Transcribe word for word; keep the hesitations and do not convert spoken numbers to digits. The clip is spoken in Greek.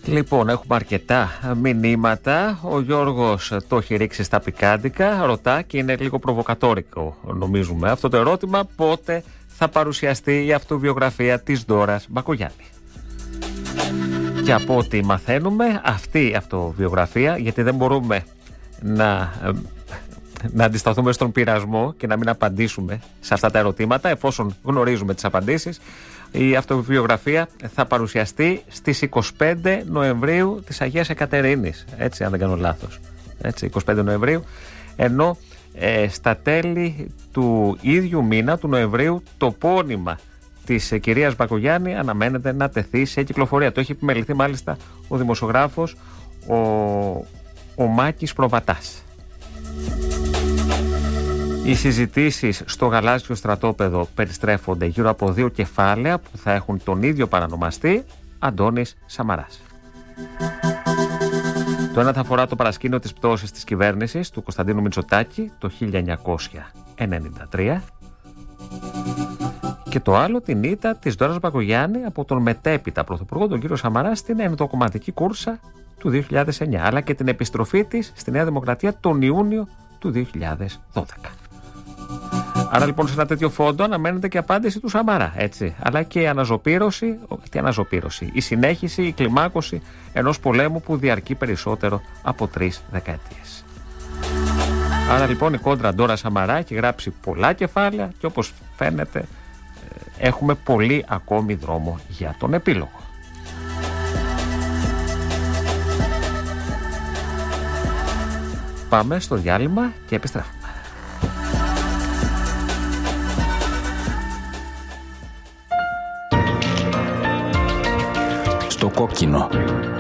Λοιπόν, έχουμε αρκετά μηνύματα. Ο Γιώργος το έχει ρίξει στα πικάντικα. Ρωτά και είναι λίγο προβοκατόρικο, νομίζουμε, αυτό το ερώτημα: πότε θα παρουσιαστεί η αυτοβιογραφία της Ντόρας Μπακογιάννη? Και από ό,τι μαθαίνουμε, αυτή η αυτοβιογραφία, γιατί δεν μπορούμε να, να αντισταθούμε στον πειρασμό και να μην απαντήσουμε σε αυτά τα ερωτήματα, εφόσον γνωρίζουμε τις απαντήσεις, η αυτοβιογραφία θα παρουσιαστεί στις είκοσι πέντε Νοεμβρίου της Αγίας Εκατερίνης, έτσι, αν δεν κάνω λάθος, έτσι, είκοσι πέντε Νοεμβρίου, ενώ ε, στα τέλη του ίδιου μήνα, του Νοεμβρίου, το πόνημα της ε, κυρίας Μπακογιάννη αναμένεται να τεθεί σε κυκλοφορία. Το έχει επιμεληθεί μάλιστα ο δημοσιογράφος ο, ο Μάκης Προβατάς. Οι συζητήσεις στο γαλάζιο στρατόπεδο περιστρέφονται γύρω από δύο κεφάλαια που θα έχουν τον ίδιο παρανομαστή, Αντώνης Σαμαράς. Το ένα θα αφορά το παρασκήνιο της πτώσης της κυβέρνησης του Κωνσταντίνου Μητσοτάκη το χίλια εννιακόσια ενενήντα τρία και το άλλο την ήττα της Ντόρας Μπακογιάννη από τον μετέπειτα πρωθυπουργό τον κύριο Σαμαρά στην ενδοκομματική κούρσα του δύο χιλιάδες εννιά, αλλά και την επιστροφή της στη Νέα Δημοκρατία τον Ιούνιο του δύο χιλιάδες δώδεκα. Άρα λοιπόν σε ένα τέτοιο φόντο αναμένεται και απάντηση του Σαμαρά, έτσι, αλλά και η αναζωπήρωση, τι αναζωπήρωση, η συνέχιση, η κλιμάκωση ενός πολέμου που διαρκεί περισσότερο από τρεις δεκαετίες. Άρα λοιπόν η κόντρα Ντόρα Σαμαρά έχει γράψει πολλά κεφάλαια και όπως φαίνεται έχουμε πολύ ακόμη δρόμο για τον επίλογο. Πάμε στο διάλειμμα και επιστρέφουμε. Στο κόκκινο.